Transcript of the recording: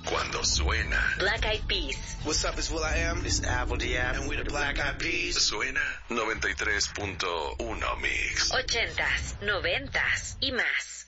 Cuando suena Black Eyed Peas. What's up, it's will.i.am. It's Apple D.App. And we're the Black Eyed Peas. suena 93.1 Mix. 80s, 90s y más.